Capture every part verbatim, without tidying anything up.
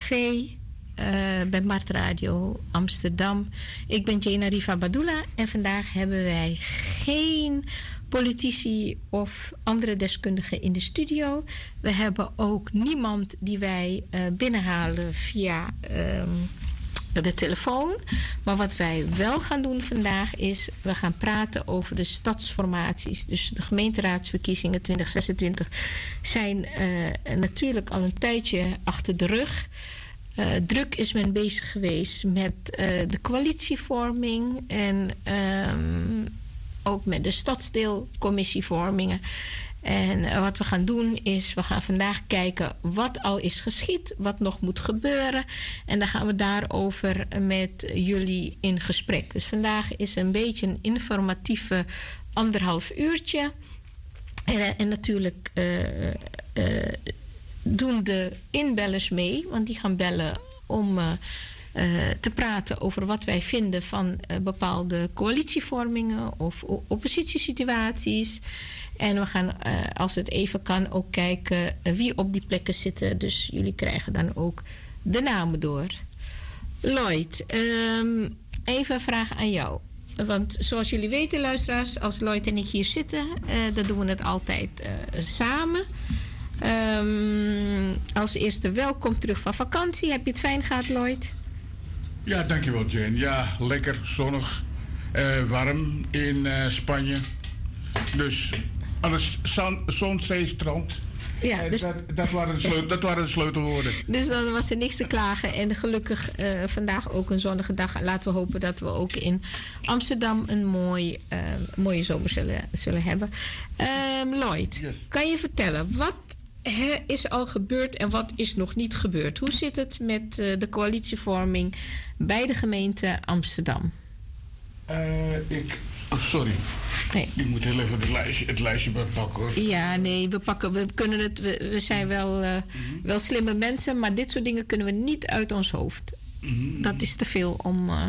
uh, bij Mart Radio Amsterdam. Ik ben Jena Riva Badula en vandaag hebben wij geen politici of andere deskundigen in de studio. We hebben ook niemand die wij uh, binnenhalen via um, de telefoon. Maar wat wij wel gaan doen vandaag is, we gaan praten over de stadsformaties. Dus de gemeenteraadsverkiezingen twintig zesentwintig zijn uh, natuurlijk al een tijdje achter de rug. Uh, druk is men bezig geweest met uh, de coalitievorming en um, ook met de stadsdeelcommissievormingen. En uh, wat we gaan doen is, we gaan vandaag kijken wat al is geschied, wat nog moet gebeuren. En dan gaan we daarover met jullie in gesprek. Dus vandaag is een beetje een informatieve anderhalf uurtje. En, en natuurlijk uh, uh, doen de inbellers mee, want die gaan bellen om uh, uh, te praten over wat wij vinden van uh, bepaalde coalitievormingen of oppositiesituaties. En we gaan, uh, als het even kan, ook kijken uh, wie op die plekken zitten. Dus jullie krijgen dan ook de namen door. Lloyd, um, even een vraag aan jou. Want zoals jullie weten, luisteraars, als Lloyd en ik hier zitten, uh, dan doen we het altijd uh, samen. Um, als eerste, welkom terug van vakantie. Heb je het fijn gehad, Lloyd? Ja, dankjewel, Jane. Ja, lekker zonnig, uh, warm in uh, Spanje. Dus alles zon, zee, strand. Ja, dus dat, dat, waren de sleutel, dat waren de sleutelwoorden. Dus dan was er niks te klagen. En gelukkig uh, vandaag ook een zonnige dag. Laten we hopen dat we ook in Amsterdam een mooi, uh, mooie zomer zullen, zullen hebben. Um, Lloyd, yes. Kan je vertellen, wat he, is al gebeurd en wat is nog niet gebeurd? Hoe zit het met uh, de coalitievorming bij de gemeente Amsterdam? Uh, ik... Oh, sorry. Nee. Ik moet heel even het lijstje, het lijstje bijpakken, hoor. Ja, nee, we pakken, we kunnen het, we, we zijn wel, uh, mm-hmm. wel slimme mensen, maar dit soort dingen kunnen we niet uit ons hoofd. Mm-hmm. Dat is te veel om. Uh...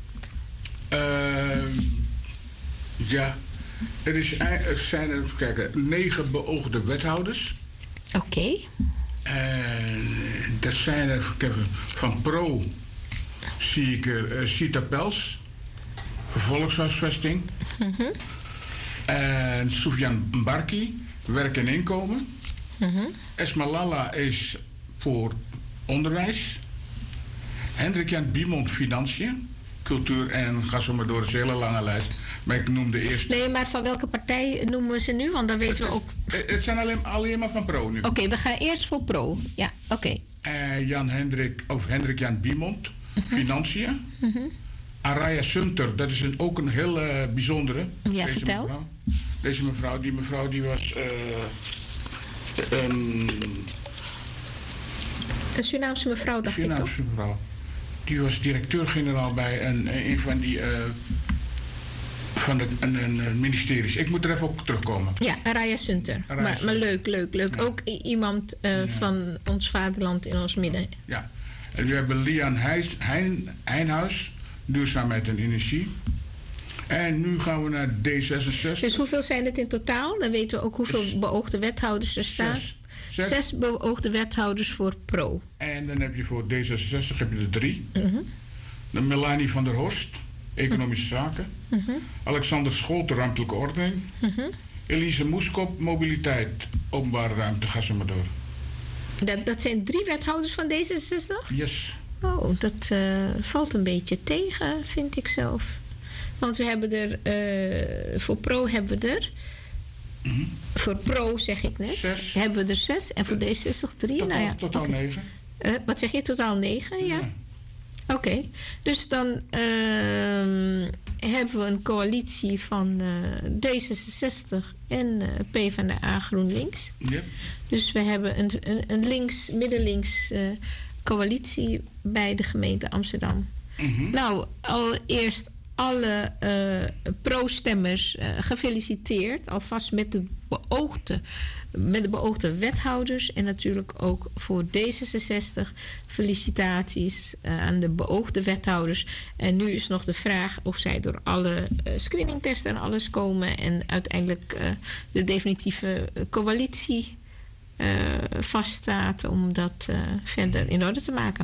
Uh, ja, er, is, er zijn er, kijk, negen beoogde wethouders. Oké. Okay. En dat zijn er, kijk, van Pro zie ik er uh, Sita Pels. Volkshuisvesting. Mm-hmm. En Soufiane Mbarki, werk en inkomen. Mm-hmm. Esmalala is voor onderwijs. Hendrik-Jan Biemond, financiën. Cultuur en ga zo maar door, een hele lange lijst. Maar ik noemde eerst... Nee, maar van welke partij noemen we ze nu? Want dan weten het we is, ook... Het zijn alleen, alleen maar van Pro nu. Oké, okay, we gaan eerst voor Pro. Ja, oké. Okay. Uh, Jan Hendrik, of Hendrik-Jan Biemond, mm-hmm. financiën. Mm-hmm. Araya Sunter, dat is een, ook een heel uh, bijzondere. Ja, deze vertel. Mevrouw. Deze mevrouw, die mevrouw die was... Uh, um, een Surinaamse mevrouw, dacht ik toch? Surinaamse mevrouw. Die was directeur-generaal bij een, een van die... Uh, van de een, een ministeries. Ik moet er even op terugkomen. Ja, Araya Sunter. Araya maar, maar leuk, leuk, leuk. Ja. Ook i- iemand uh, ja. van ons vaderland in ons midden. Ja. En we hebben Lian Heijn, Hein, Heinhuis... Duurzaamheid en energie. En nu gaan we naar D zesenzestig. Dus hoeveel zijn het in totaal? Dan weten we ook hoeveel dus beoogde wethouders er staan. Zes. Zes. Zes beoogde wethouders voor Pro. En dan heb je voor D zesenzestig heb je er drie. Mm-hmm. De Melanie van der Horst, economische mm-hmm. zaken. Mm-hmm. Alexander Scholte, ruimtelijke ordening. Mm-hmm. Elise Moeskop, mobiliteit, openbare ruimte, ga zo maar door. Dat, dat zijn drie wethouders van D zesenzestig? Yes. Oh, dat uh, valt een beetje tegen, vind ik zelf. Want we hebben er, uh, voor Pro hebben we er, mm-hmm. voor Pro zeg ik net, zes. Hebben we er zes en voor D zesenzestig drie. Totaal, nou ja, totaal okay. negen. Uh, wat zeg je, totaal negen, ja? ja. Oké, okay. Dus dan uh, hebben we een coalitie van uh, D zesenzestig en uh, PvdA GroenLinks. Yep. Dus we hebben een, een, een links, middenlinks... Uh, coalitie bij de gemeente Amsterdam. Mm-hmm. Nou, allereerst alle uh, pro-stemmers uh, gefeliciteerd. Alvast met de beoogde, met de beoogde wethouders. En natuurlijk ook voor D zesenzestig felicitaties uh, aan de beoogde wethouders. En nu is nog de vraag of zij door alle uh, screeningtesten en alles komen. En uiteindelijk uh, de definitieve uh, coalitie Uh, vaststaat om dat uh, verder in orde te maken.